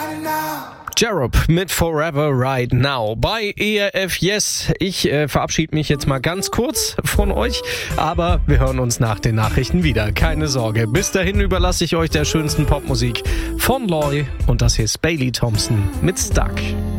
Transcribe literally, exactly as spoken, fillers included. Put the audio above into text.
Jerob mit Forever Right Now bei E R F Yes. Ich äh, verabschiede mich jetzt mal ganz kurz von euch, aber wir hören uns nach den Nachrichten wieder. Keine Sorge. Bis dahin überlasse ich euch der schönsten Popmusik von Loy und das hier ist Bailey Thompson mit Stuck.